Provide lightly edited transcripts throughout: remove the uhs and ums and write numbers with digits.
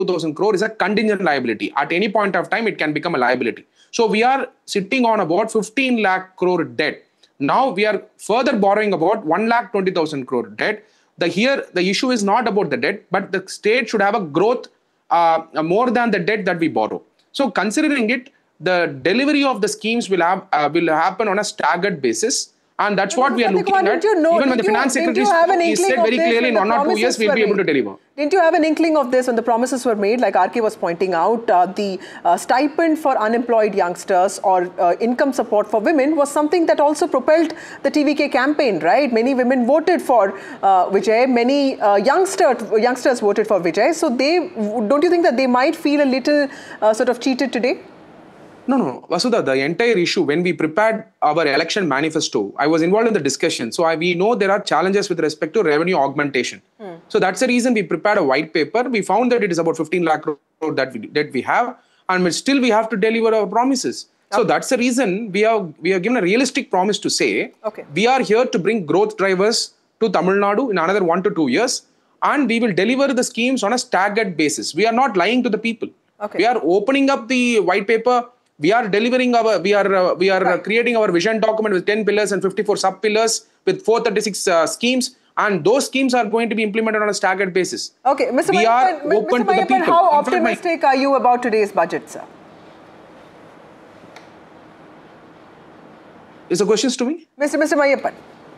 2,000 crore is a contingent liability. At any point of time, it can become a liability. So we are sitting on about 15 lakh crore debt. Now we are further borrowing about 1,20,000 crore debt. The issue is not about the debt, but the state should have a growth more than the debt that we borrow. So considering it, the delivery of the schemes will happen on a staggered basis. And that's what we are looking at. Even when the finance secretary said very clearly in 1 or 2 years, we'll be able to deliver. Didn't you have an inkling of this when the promises were made? Like RK was pointing out, the stipend for unemployed youngsters or income support for women was something that also propelled the TVK campaign, right? Many women voted for Vijay. Many youngsters voted for Vijay. So don't you think that they might feel a little sort of cheated today? No. Vasudha, the entire issue, when we prepared our election manifesto, I was involved in the discussion. So we know there are challenges with respect to revenue augmentation. So that's the reason we prepared a white paper. We found that it is about 15 lakh crore that we have, and still we have to deliver our promises. So that's the reason we are given a realistic promise to say, we are here to bring growth drivers to Tamil Nadu in another 1 to 2 years, and we will deliver the schemes on a staggered basis. We are not lying to the people. We are opening up the white paper. We are delivering creating our vision document with 10 pillars and 54 sub-pillars with 436 schemes, and those schemes are going to be implemented on a staggered basis. Okay, Mr. Mayappan, how optimistic are you about today's budget, sir? Is the questions to me? Mr. Mayappan.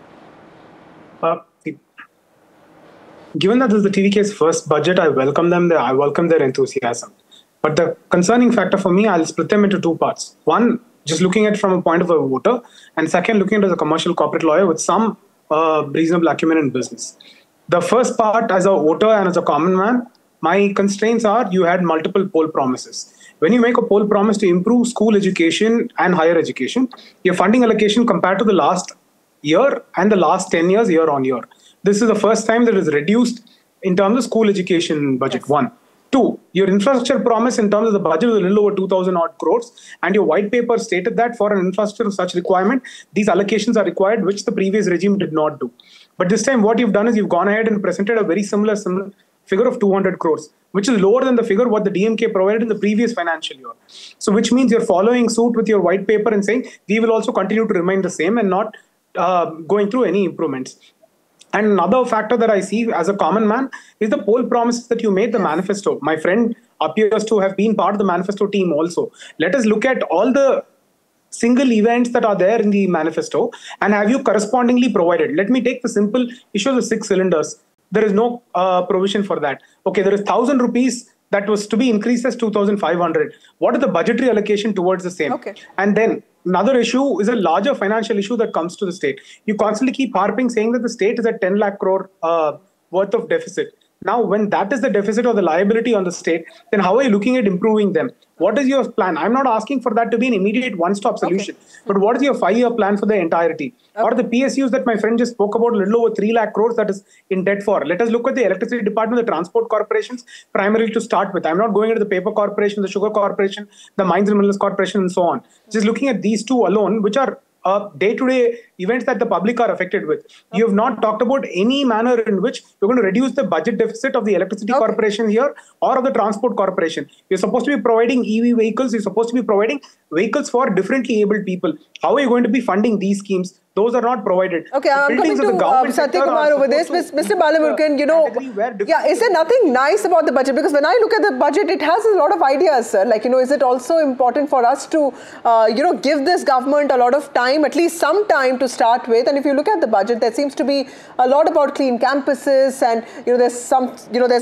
Given that this is the TVK's first budget, I welcome them. I welcome their enthusiasm. But the concerning factor for me, I'll split them into two parts. One, just looking at it from a point of a voter, and second, looking at it as a commercial corporate lawyer with some reasonable acumen in business. The first part, as a voter and as a common man, my constraints are you had multiple poll promises. When you make a poll promise to improve school education and higher education, your funding allocation compared to the last year and the last 10 years, year on year. This is the first time that it is reduced in terms of school education budget, one. Two, your infrastructure promise in terms of the budget was a little over 2,000 odd crores, and your white paper stated that for an infrastructure of such requirement, these allocations are required, which the previous regime did not do. But this time what you've done is you've gone ahead and presented a very similar figure of 200 crores, which is lower than the figure what the DMK provided in the previous financial year. So which means you're following suit with your white paper and saying, we will also continue to remain the same and not going through any improvements. And another factor that I see as a common man is the poll promises that you made, the manifesto. My friend appears to have been part of the manifesto team also. Let us look at all the single events that are there in the manifesto and have you correspondingly provided. Let me take the simple issue of the 6 cylinders. There is no provision for that. Okay, there is 1,000 rupees that was to be increased as 2,500. What is the budgetary allocation towards the same? And then another issue is a larger financial issue that comes to the state. You constantly keep harping saying that the state is at 10 lakh crore worth of deficit. Now, when that is the deficit or the liability on the state, then how are you looking at improving them? What is your plan? I'm not asking for that to be an immediate one-stop solution, but what is your 5-year plan for the entirety? Or the PSUs that my friend just spoke about, a little over 3 lakh crores that is in debt for. Let us look at the electricity department, the transport corporations, primarily to start with. I'm not going into the paper corporation, the sugar corporation, the mines and minerals corporation, and so on. Just looking at these two alone, which are day-to-day events that the public are affected with. You have not talked about any manner in which you're going to reduce the budget deficit of the electricity corporation here or of the transport corporation. You're supposed to be providing EV vehicles. You're supposed to be providing vehicles for differently abled people. How are you going to be funding these schemes? Those are not provided. Okay, I'm coming to Satya Kumar over this. Mr. Balamurkan, you know, is there nothing nice about the budget? Because when I look at the budget, it has a lot of ideas, sir. Like, you know, is it also important for us to, give this government a lot of time, at least some time to start with? And if you look at the budget, there seems to be a lot about clean campuses, and there's some,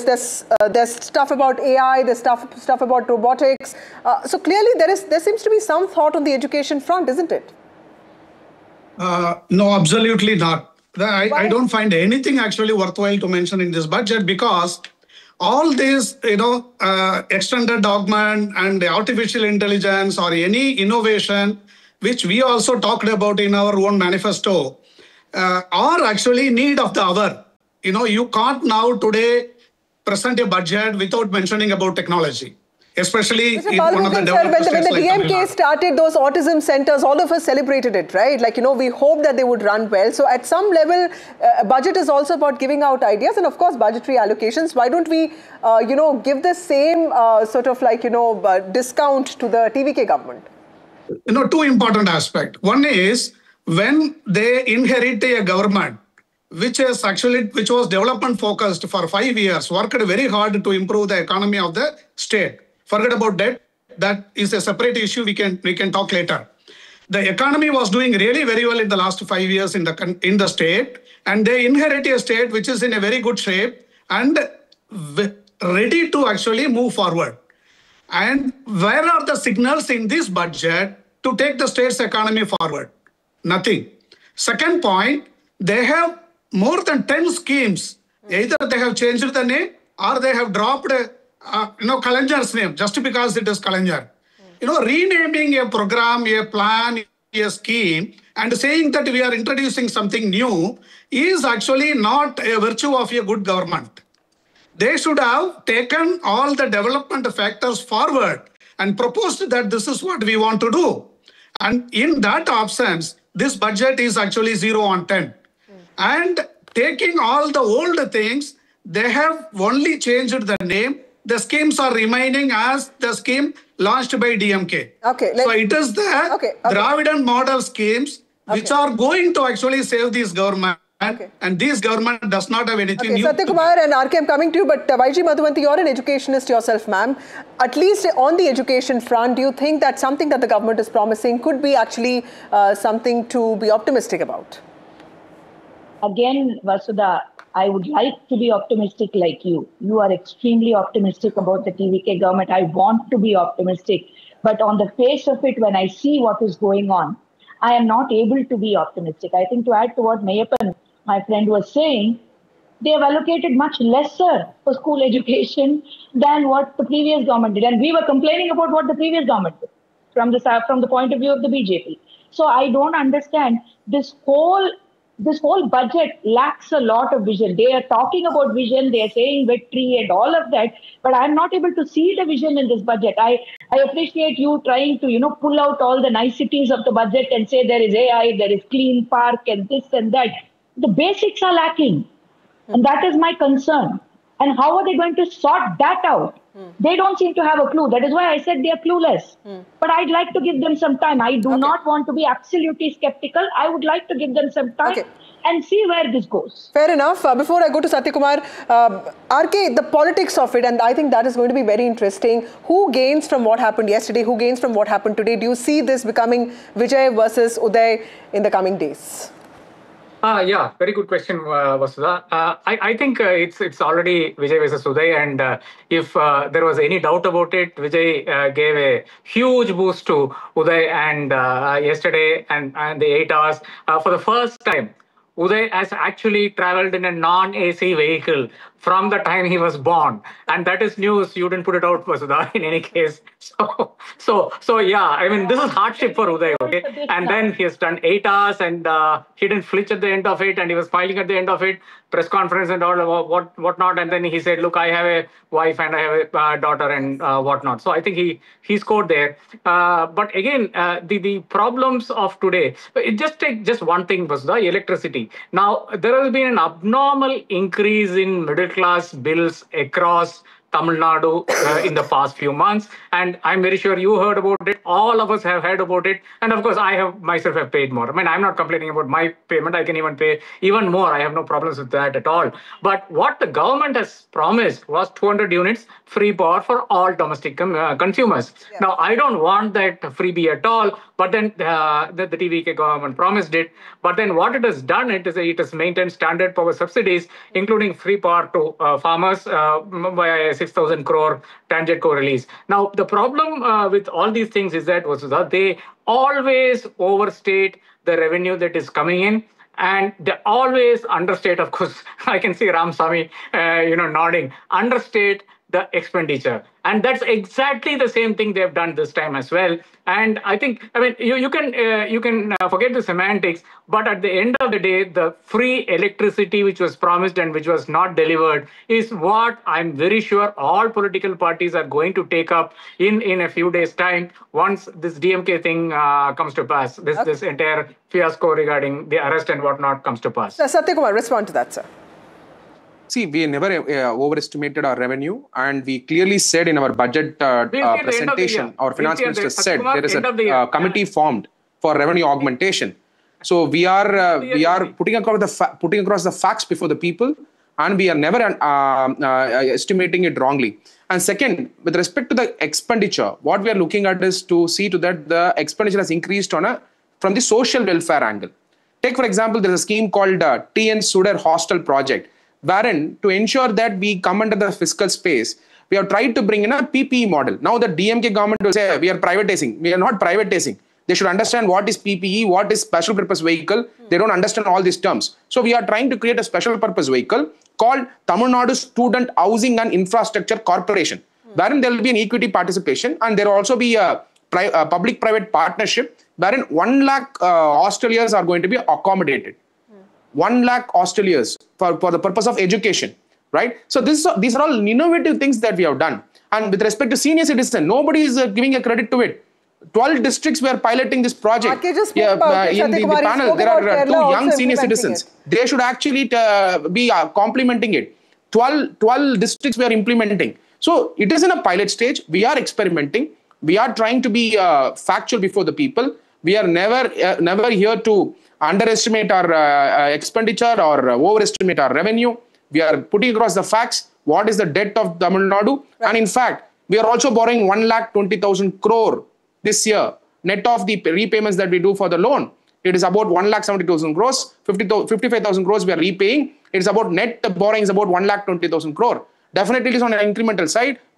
there's stuff about AI, there's stuff about robotics. So clearly, there seems to be some thought on the education front, isn't it? No, absolutely not. I don't find anything actually worthwhile to mention in this budget, because all these, extended augment and the artificial intelligence or any innovation, which we also talked about in our own manifesto, are actually need of the hour. You can't now today present a budget without mentioning about technology. especially Mr. in one of the Balamurugan, sir, developed when states the like Tamil DMK Nadu. started those autism centers, all of us celebrated it, right? Like, we hope that they would run well. So at some level, budget is also about giving out ideas and, of course, budgetary allocations. Why don't we, give the same sort of like, discount to the TVK government? Two important aspects. One is when they inherit a government which was development focused for 5 years, worked very hard to improve the economy of the state. Forget about debt. That is a separate issue. We can talk later. The economy was doing really very well in the last 5 years in the state, and they inherit a state which is in a very good shape and ready to actually move forward. And where are the signals in this budget to take the state's economy forward? Nothing. Second point, they have more than 10 schemes. Either they have changed the name or they have dropped Kalanjar's name just because it is Kalanjar. Renaming a program, a plan, a scheme and saying that we are introducing something new is actually not a virtue of a good government. They should have taken all the development factors forward and proposed that this is what we want to do. And in that absence, this budget is actually 0 on 10. And taking all the old things, they have only changed the name. The schemes are remaining as the scheme launched by DMK. Okay. So it is the Dravidian model schemes which are going to actually save this government. And this government does not have anything new. Satyakumar and RK, I'm coming to you, but YG Madhuvanti, you're an educationist yourself, ma'am. At least on the education front, do you think that something that the government is promising could be actually something to be optimistic about? Again, Vasudha, I would like to be optimistic like you. You are extremely optimistic about the TVK government. I want to be optimistic. But on the face of it, when I see what is going on, I am not able to be optimistic. I think to add to what Mayappan, my friend, was saying, they have allocated much lesser for school education than what the previous government did. And we were complaining about what the previous government did from the point of view of the BJP. So I don't understand this whole budget lacks a lot of vision. They are talking about vision, they are saying victory and all of that, but I'm not able to see the vision in this budget. I appreciate you trying to, pull out all the niceties of the budget and say there is AI, there is clean park and this and that. The basics are lacking. And that is my concern. And how are they going to sort that out? They don't seem to have a clue. That is why I said they are clueless. But I'd like to give them some time. I do not want to be absolutely skeptical. I would like to give them some time and see where this goes. Fair enough. Before I go to Satyakumar, RK, the politics of it, and I think that is going to be very interesting. Who gains from what happened yesterday? Who gains from what happened today? Do you see this becoming Vijay versus Uday in the coming days? Yeah, very good question, Vasudha. I think it's already Vijay versus Uday, and if there was any doubt about it, Vijay gave a huge boost to Uday, and yesterday and the 8 hours for the first time. Uday has actually traveled in a non-AC vehicle from the time he was born. And that is news. You didn't put it out, Vasudha, in any case. So yeah, I mean, this is hardship for Uday, okay? And then he has done 8 hours and he didn't flinch at the end of it and he was smiling at the end of it, press conference and all whatnot. And then he said, look, I have a wife and I have a daughter and whatnot. So I think he scored there. But again, the problems of today, just take just one thing, Vasudha, electricity. Now, there has been an abnormal increase in middle class bills across Tamil Nadu in the past few months, and I'm very sure you heard about it. All of us have heard about it, and of course, I have myself have paid more. I mean, I'm not complaining about my payment. I can even pay even more. I have no problems with that at all. But what the government has promised was 200 units free power for all domestic consumers. Yeah. Now, I don't want that freebie at all. But then the TVK government promised it. But then what it has done, it has maintained standard power subsidies, including free power to farmers by 6,000 crore TANGEDCO release. Now, the problem with all these things is that they always overstate the revenue that is coming in. And they always understate, of course, I can see Ramasamy, nodding, understate the expenditure. And that's exactly the same thing they've done this time as well. And I think, I mean, you can forget the semantics, but at the end of the day, the free electricity which was promised and which was not delivered is what I'm very sure all political parties are going to take up in a few days' time once this DMK thing comes to pass, this entire fiasco regarding the arrest and whatnot comes to pass. Satyakumar, respond to that, sir. See, we never overestimated our revenue, and we clearly said in our budget presentation, our finance minister said there is a committee formed for revenue augmentation. So we are putting across the facts before the people, and we are never estimating it wrongly. And second, with respect to the expenditure, what we are looking at is to see to that the expenditure has increased from the social welfare angle. Take, for example, there is a scheme called TN Suder Hostel Project, wherein to ensure that we come under the fiscal space, we have tried to bring in a PPE model. Now the DMK government will say, we are privatizing. We are not privatizing. They should understand what is PPE, what is special purpose vehicle. They don't understand all these terms. So we are trying to create a special purpose vehicle called Tamil Nadu Student Housing and Infrastructure Corporation, wherein there will be an equity participation, and there will also be a public-private partnership wherein 1 lakh hosteliers are going to be accommodated. 1 lakh hosteliers for the purpose of education, right? So these are all innovative things that we have done. And with respect to senior citizen, nobody is giving a credit to it. 12 districts were piloting this project. In the panel, there are 2 young senior citizens. They should actually be complementing it. 12 districts we are implementing. So it is in a pilot stage. We are experimenting. We are trying to be factual before the people. We are never here to underestimate our expenditure or overestimate our revenue. We are putting across the facts. What is the debt of Tamil Nadu? Right. And in fact, we are also borrowing 1,20,000 crore this year, net of the repayments that we do for the loan. It is about 1,70,000 crores, 55,000 crores we are repaying. It is about net borrowing is about 1,20,000 crore. Definitely it is on an incremental side.